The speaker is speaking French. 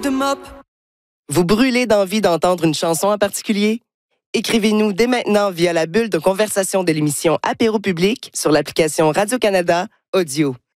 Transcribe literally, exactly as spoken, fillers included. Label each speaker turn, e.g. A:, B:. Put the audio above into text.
A: de mop.
B: Vous brûlez d'envie d'entendre une chanson en particulier? Écrivez-nous dès maintenant via la bulle de conversation de l'émission Apéro Public sur l'application Radio-Canada Audio.